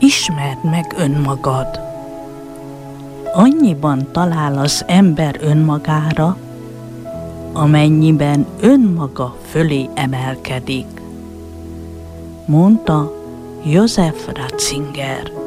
Ismerd meg önmagad. Annyiban talál az ember önmagára, amennyiben önmaga fölé emelkedik, mondta Joseph Ratzinger.